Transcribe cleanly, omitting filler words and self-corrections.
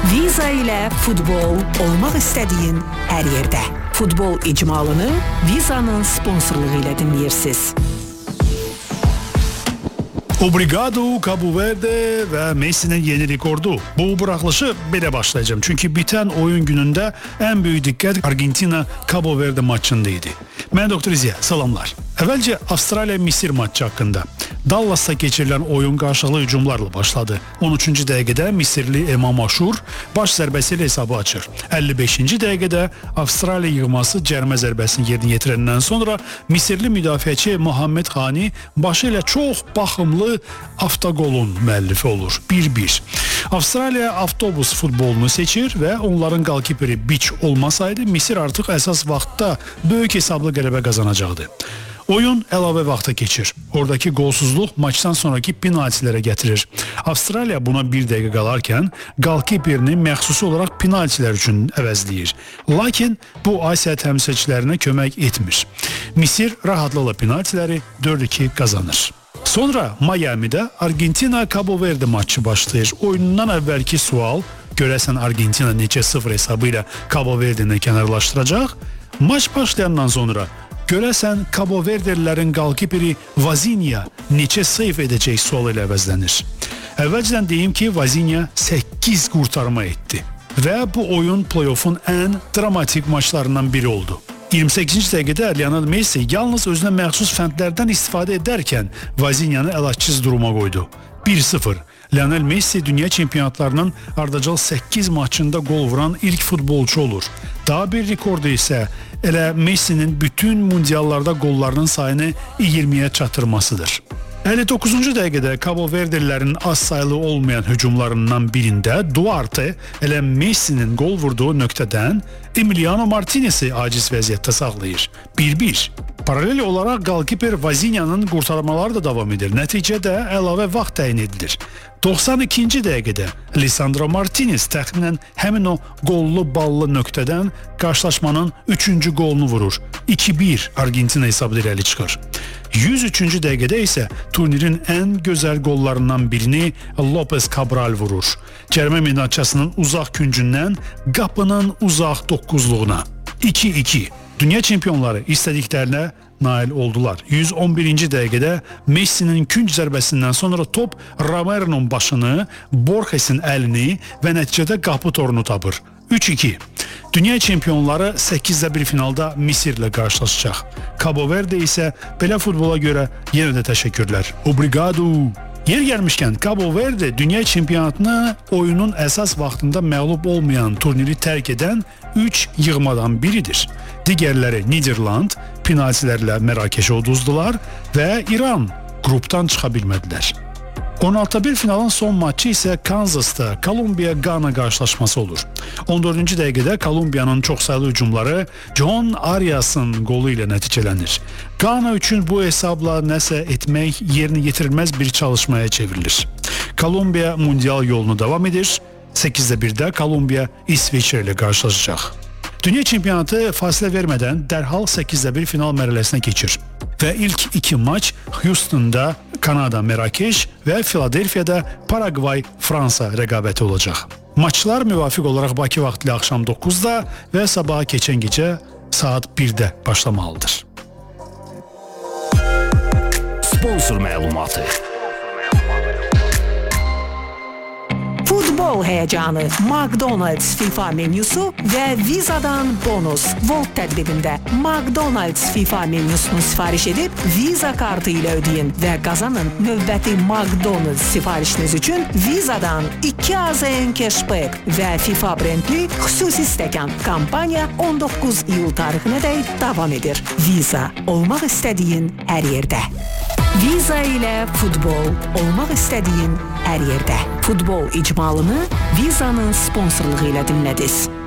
Viza ilə futbol olmaq istədiyin hər yerdə. Futbol icmalını Viza'nın sponsorluğu ilə dinləyirsiniz. Obrigado Cabo Verde və Messi'nin yeni rekordu. Bu buraxılışı belə başlayacağım. Çünki bitən oyun günündə ən böyük diqqət Argentina Cabo Verde maçında idi. Mən Doktor İziya, salamlar. Əvvəlcə Avstraliya-Misir maçı haqqında. Dallas'ta keçirilən oyun qarşılıqlı hücumlarla başladı. 13-cü dəqiqədə Misirli Emam Aşur baş zərbəsi ilə hesabı açır. 55-ci dəqiqədə Avstraliya yığması cərimə zərbəsini yerinə yetirəndən sonra Misirli müdafiəçi Muhammed Xani başı ilə çox baxımlı avtogolun müəllifi olur. 1-1. Avstraliya avtobus futbolunu seçir və onların qalkiperi Biç olmasaydı Misir artıq əsas vaxtda böyük hesablı qələbə qazanacaqdı. Oyun əlavə vaxta keçir. Oradakı qolsuzluq maçdan sonraki penaltilərə gətirir. Avstraliya buna bir dəqiqə qalarkən qalkiperini məxsusi olaraq penaltilər üçün əvəzləyir. Lakin bu Asiya təmsilçilərinə kömək etmir. Misir rahatlıqla penaltiləri 4-2 qazanır. Sonra Miami'də Argentina-Cabo Verde maçı başlayır. Oyunundan əvvəlki sual, görəsən Argentina neçə 0 hesabı ilə Cabo Verde'ni kənarlaşdıracaq? Maç başlayandan sonra görəsən Cabo Verdelilərin qalkiperi Vazinha neçə seyf edəcək sual ilə əvəzlənir. Əvvəlcədən deyim ki, Vazinha 8 qurtarma etdi və bu oyun play-off'un ən dramatik maçlarından biri oldu. 28-ci dəqiqədə Lionel Messi yalnız özünə məxsus fəndlərdən istifadə edərkən Vazinhanı əlacsız duruma qoydu. 1-0. Lionel Messi dünya çempionatlarının ardıcıl 8 maçında gol vuran ilk futbolçu olur. Daha bir rekordu isə elə Messi'nin bütün mundiallarda qollarının sayını 20'ye çatırmasıdır. 59-cu dəqiqədə Cabo Verdelilərin az sayılı olmayan hücumlarından birində Duarte elə Messi'nin gol vurduğu nöqtədən Emiliano Martinez'i aciz vəziyyətdə saxlayır. 1-1. Paralel olaraq qalkiper Vazinha'nın qurtarmaları da davam edir. Nəticədə əlavə vaxt təyin edilir. 92-ci dəqiqədə Lisandro Martinez təxminən həmin o qollu ballı nöqtədən qarşılaşmanın 3-cü qolunu vurur. 2-1 Argentina hesabı irəli çıxır. 103-cü dəqiqədə isə turnirin ən gözəl qollarından birini Lopez Cabral vurur. Cərimə meydançasının uzaq küncündən qapının uzaq 9'luğuna. 2-2. Dünya çempionları istədiklərinə nail oldular. 111-ci dəqiqədə Messi'nin künc zərbəsindən sonra top Romero'nun başını, Borges'in əlini və nəticədə qapı torunu tapır. 3-2. Dünya çempionları 8-1 finalda Misirlə qarşılaşacaq. Cabo Verde isə belə futbola görə yenə də təşəkkürlər. Obrigado. Yer gəlmişkən Cabo Verde dünya çempionatını oyunun əsas vaxtında məğlub olmayan turniri tərk edən 3 yığmadan biridir. Digərləri Niderland penaltilərlə Mərakeşə uduzdular və İran qrupdan çıxa bilmədilər. 16-1 finalın son maçı isə Kansas'ta Kolumbiya-Gana qarşılaşması olur. 14-cü dəqiqədə Kolumbiyanın çoxsaylı hücumları John Arias'ın qolu ilə nəticələnir. Gana üçün bu hesabla nəsə etmək yerinə yetirilməz bir çalışmaya çevrilir. Kolumbiya mundial yolunu davam edir. 8-1'də Kolumbiya İsveçrə ilə qarşılaşacaq. Dünya çempionatı fasilə vermədən dərhal 8-1 final mərhələsinə keçir. Və ilk 2 maç Houston'da Kanada Mərakeş və Filadelfiyada Paragvay Fransa rəqabəti olacaq. Maçlar müvafiq olaraq Bakı vaxtı ilə axşam 9'da və sabaha keçən gecə saat 1'də başlamalıdır. Sponsor məlumatı. Futbol həyəcanı, McDonald's FIFA menüsü və Viza'dan bonus. Volt tədbirində McDonald's FIFA menüsünü sifariş edib Visa kartı ilə ödeyin və qazanın növbəti McDonald's sifarişiniz üçün Viza'dan 2 AZN cashback və FIFA brendli xüsusi stəkan. Kampaniya 19 iyul tarixinə dək davam edir. Visa, olmaq istədiyin hər yerdə. Viza ilə futbol olmaq istədiyin hər yerdə. Futbol icmalını Viza'nın sponsorluğu ilə dinlədiniz.